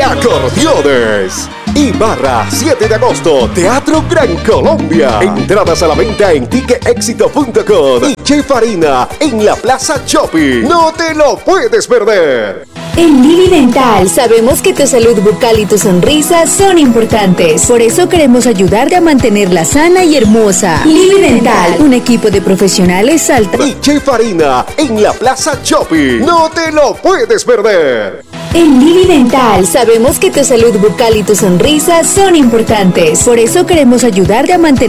acordeones. Ibarra, 7 de agosto, Teatro Gran Colombia. Entradas a la venta en ticketexito.com y Chef Harina en la Plaza Shopping. No te lo puedes perder. En Lili Dental sabemos que tu salud bucal y tu sonrisa son importantes. Por eso queremos ayudarte a mantenerla sana y hermosa. Lili Dental, un equipo de profesionales alta. Y Chef Harina en la Plaza Shopping. No te lo puedes perder. En Lili Dental sabemos que tu salud bucal y tu sonrisa son importantes. Por eso queremos ayudarte a mantener